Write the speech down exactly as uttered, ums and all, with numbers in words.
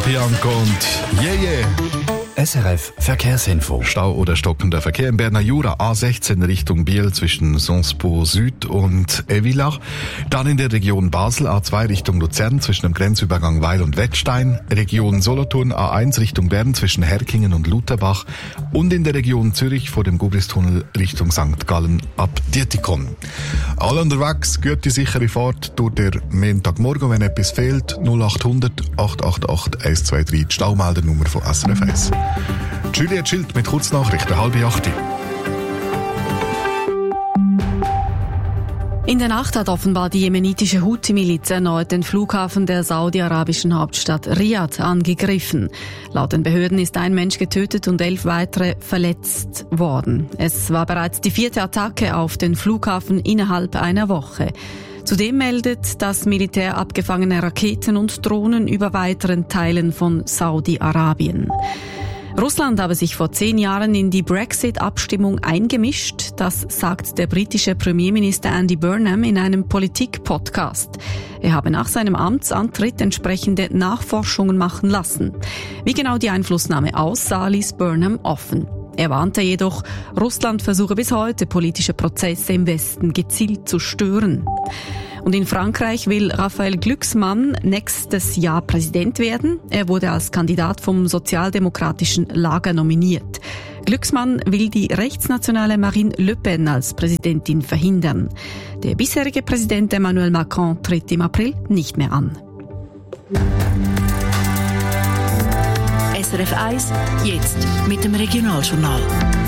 Bianco und Yeah Yeah. S R F Verkehrsinfo. Stau oder stockender Verkehr im Berner Jura, A sechzehn Richtung Biel zwischen Sonspo Süd und Evillach. Dann in der Region Basel, A zwei Richtung Luzern zwischen dem Grenzübergang Weil und Wettstein. Region Solothurn, A eins Richtung Bern zwischen Herkingen und Lutherbach. Und in der Region Zürich vor dem Gubristunnel Richtung Sankt Gallen ab Dietikon. Alle unterwegs, gute sichere Fahrt durch den Montagmorgen, wenn etwas fehlt. null acht hundert acht acht acht eins zwei drei, die Staumeldernummer von S R F eins. Juliette Schild mit Kurznachrichten, halb acht. In der Nacht hat offenbar die jemenitische Houthi-Miliz erneut den Flughafen der saudi-arabischen Hauptstadt Riyadh angegriffen. Laut den Behörden ist ein Mensch getötet und elf weitere verletzt worden. Es war bereits die vierte Attacke auf den Flughafen innerhalb einer Woche. Zudem meldet das Militär abgefangene Raketen und Drohnen über weiteren Teilen von Saudi-Arabien. Russland habe sich vor zehn Jahren in die Brexit-Abstimmung eingemischt. Das sagt der britische Premierminister Andy Burnham in einem Politik-Podcast. Er habe nach seinem Amtsantritt entsprechende Nachforschungen machen lassen. Wie genau die Einflussnahme aussah, ließ Burnham offen. Er warnte jedoch, Russland versuche bis heute politische Prozesse im Westen gezielt zu stören. Und in Frankreich will Raphael Glucksmann nächstes Jahr Präsident werden. Er wurde als Kandidat vom sozialdemokratischen Lager nominiert. Glucksmann will die rechtsnationale Marine Le Pen als Präsidentin verhindern. Der bisherige Präsident Emmanuel Macron tritt im April nicht mehr an. S R F eins, jetzt mit dem Regionaljournal.